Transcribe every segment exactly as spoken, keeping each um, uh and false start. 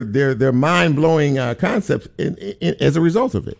their their mind blowing uh, concepts in, in, as a result of it.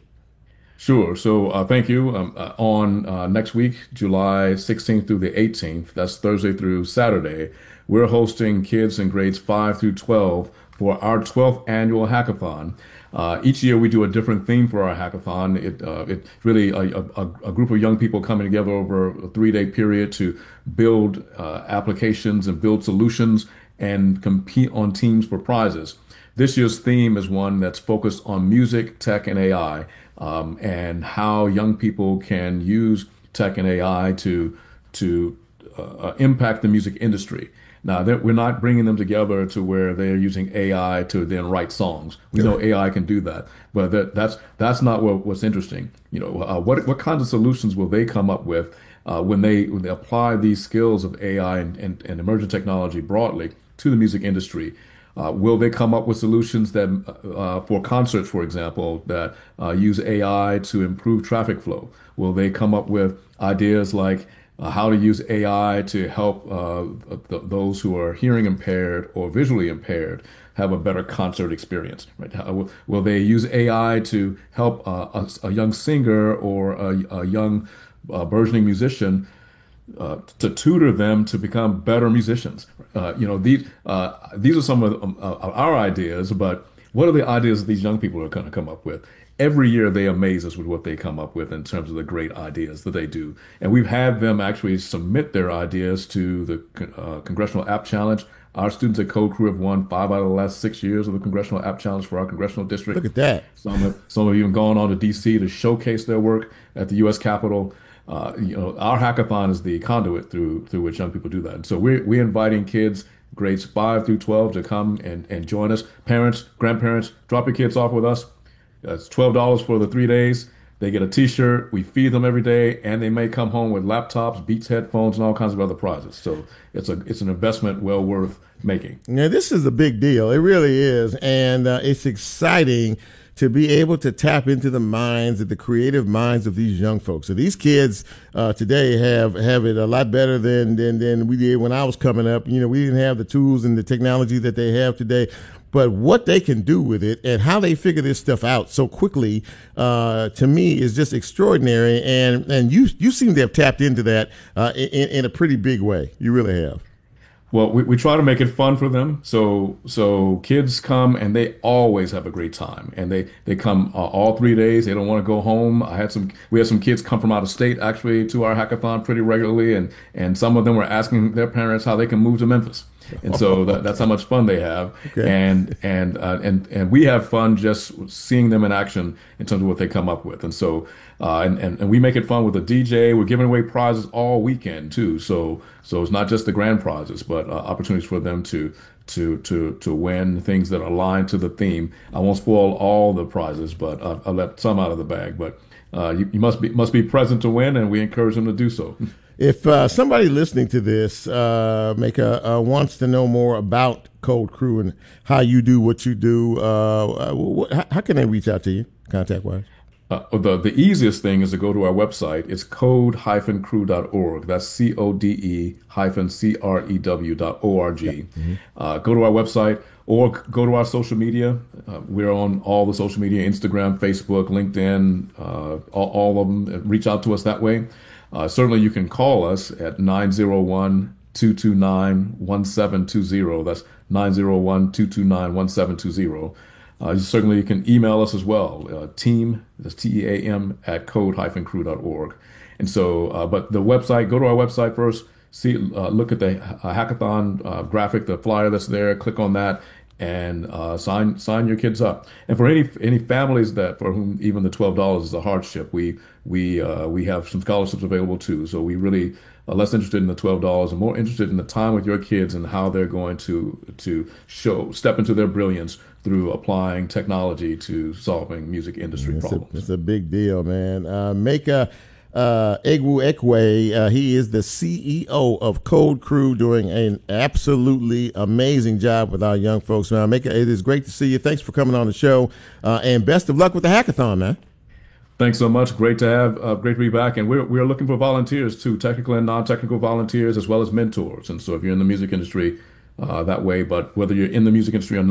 Sure. So uh, thank you. Um, uh, on uh, next week, July sixteenth through the eighteenth, that's Thursday through Saturday, we're hosting kids in grades five through twelve for our twelfth annual hackathon. Uh, each year we do a different theme for our hackathon. It uh, it really a, a, a group of young people coming together over a three-day period to build uh, applications and build solutions and compete on teams for prizes. This year's theme is one that's focused on music, tech, and A I, um, and how young people can use tech and A I to to uh, impact the music industry. Now, we're not bringing them together to where they're using A I to then write songs. We know A I can do that, but that, that's that's not what, what's interesting. You know, uh, what what kinds of solutions will they come up with uh, when they when they apply these skills of A I and, and, and emerging technology broadly to the music industry? Uh, will they come up with solutions that, uh, for concerts, for example, that uh, use A I to improve traffic flow? Will they come up with ideas like uh, how to use A I to help uh, th those who are hearing impaired or visually impaired have a better concert experience? Right? How, will, will they use A I to help uh, a, a young singer or a, a young uh, burgeoning musician uh, to tutor them to become better musicians? Uh, you know, these uh, these are some of, um, uh, our ideas, but what are the ideas that these young people are going to come up with? Every year they amaze us with what they come up with in terms of the great ideas that they do. And we've had them actually submit their ideas to the uh, Congressional App Challenge. Our students at Code Crew have won five out of the last six years of the Congressional App Challenge for our congressional district. Look at that. Some have, some have even gone on to D C to showcase their work at the U S Capitol. Uh, you know, our hackathon is the conduit through through which young people do that. And so we're we're inviting kids grades five through twelve to come and, and join us. Parents, grandparents, drop your kids off with us. That's twelve dollars for the three days. They get a t-shirt. We feed them every day, and they may come home with laptops, Beats headphones, and all kinds of other prizes. So it's a it's an investment well worth making. Now, this is a big deal. It really is. And uh, it's exciting to be able to tap into the minds of the creative minds of these young folks. So these kids uh, today have have it a lot better than, than than we did when I was coming up. You know, we didn't have the tools and the technology that they have today. But what they can do with it and how they figure this stuff out so quickly, uh, to me, is just extraordinary. And and you you seem to have tapped into that uh, in, in a pretty big way. You really have. Well, we, we try to make it fun for them. So so kids come and they always have a great time. And they they come uh, all three days. They don't want to go home. I had some we had some kids come from out of state actually to our hackathon pretty regularly, and and some of them were asking their parents how they can move to Memphis. And so that, that's how much fun they have. Okay. And and uh, and and we have fun just seeing them in action in terms of what they come up with. And so uh, and, and and we make it fun with a D J. We're giving away prizes all weekend too. So so it's not just the grand prizes, but uh, opportunities for them to to to to win things that are aligned to the theme. I won't spoil all the prizes, but I'll, I'll let some out of the bag. But uh, you, you must be must be present to win, and we encourage them to do so. If uh, somebody listening to this, uh, Meka, uh, wants to know more about Code Crew and how you do what you do, uh, what, how, how can they reach out to you, contact-wise? Uh, the the easiest thing is to go to our website. It's code dash crew dot org. That's C O D E hyphen C R E W dot O R G. Yeah. Mm-hmm. Uh, go to our website or go to our social media. Uh, we're on all the social media, Instagram, Facebook, LinkedIn, uh, all, all of them. Reach out to us that way. Uh, certainly, you can call us at nine zero one, two two nine, one seven two zero. That's nine zero one, two two nine, one seven two zero. Uh, certainly, you can email us as well, uh, team, that's T E A M, at code dash crew dot org. And so, uh, but the website, go to our website first, see, uh, look at the uh, hackathon uh, graphic, the flyer that's there, click on that, and uh, sign sign your kids up. And for any any families that for whom even the twelve dollars is a hardship, we we uh, we have some scholarships available too. So we really are less interested in the twelve dollars and more interested in the time with your kids and how they're going to to show step into their brilliance through applying technology to solving music industry it's problems. A, it's a big deal, man. Uh, Meka uh, Egwu-Ekwe, uh, he is the C E O of Code Crew, doing an absolutely amazing job with our young folks. Man, Meka, it is great to see you. Thanks for coming on the show, uh, and best of luck with the hackathon, man. Thanks so much. Great to have, uh, great to be back. And we're, we're looking for volunteers too, technical and non-technical volunteers, as well as mentors. And so if you're in the music industry, uh, that way, but whether you're in the music industry or not,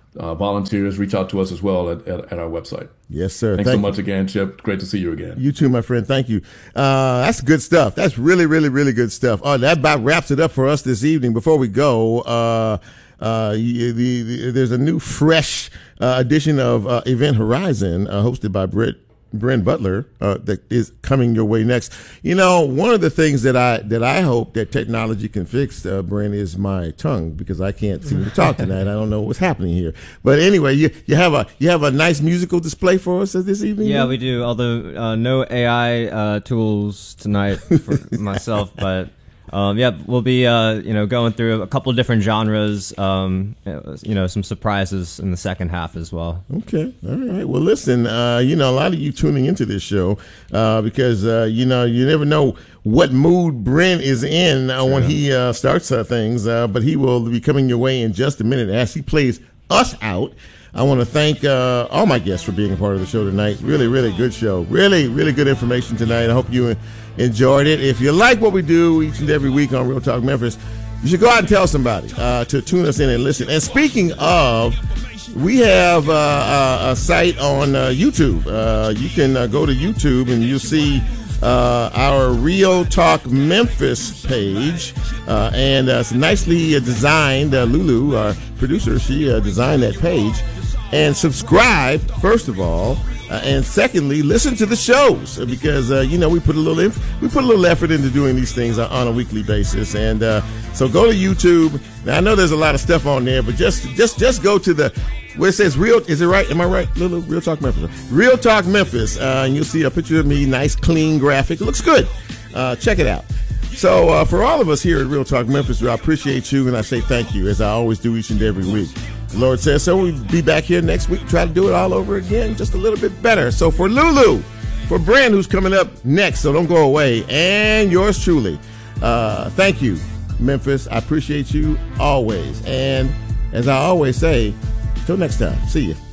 uh, volunteers, reach out to us as well at, at, at our website. Yes, sir. Thanks Thank so much you. again, Chip. Great to see you again. You too, my friend. Thank you. Uh, that's good stuff. That's really, really, really good stuff. Oh, that about wraps it up for us this evening. Before we go, uh, uh, the, the, the, there's a new, fresh uh, edition of uh, Event Horizon, uh, hosted by Britt. Bren Butler, uh, that is coming your way next. You know, one of the things that I that I hope that technology can fix, uh, Bren, is my tongue, because I can't seem to talk tonight. I don't know what's happening here. But anyway, you you have a you have a nice musical display for us this evening. Yeah, man? we do. Although uh, no A I uh, tools tonight for myself, but. Um, yeah, we'll be, uh, you know, going through a couple different genres, um, you know, some surprises in the second half as well. Okay. All right. Well, listen, uh, you know, a lot of you tuning into this show uh, because, uh, you know, you never know what mood Bren is in uh, when he uh, starts uh, things, uh, but he will be coming your way in just a minute as he plays us out. I want to thank uh, all my guests for being a part of the show tonight. Really, really good show. Really, really good information tonight. I hope you enjoyed it. If you like what we do each and every week on Real Talk Memphis, you should go out and tell somebody uh, to tune us in and listen. And speaking of, we have uh, a, a site on uh, YouTube. Uh, you can uh, go to YouTube and you'll see uh, our Real Talk Memphis page. Uh, and uh, it's nicely uh, designed. Uh, Lulu, our producer, she uh, designed that page. And subscribe, first of all, uh, and secondly, listen to the shows because uh, you know we put a little inf- we put a little effort into doing these things on a weekly basis. And uh, so go to YouTube. Now I know there's a lot of stuff on there, but just just just go to the where it says Real. Is it right? Am I right, Lulu? Real Talk Memphis. Real Talk Memphis, uh, and you'll see a picture of me, nice clean graphic. It looks good. Uh, check it out. So uh, for all of us here at Real Talk Memphis, I appreciate you and I say thank you as I always do each and every week. The Lord says so. We'll be back here next week, try to do it all over again, just a little bit better. So for Lulu, for Bren, who's coming up next, so don't go away, and yours truly, uh, thank you, Memphis. I appreciate you always. And as I always say, till next time, see you.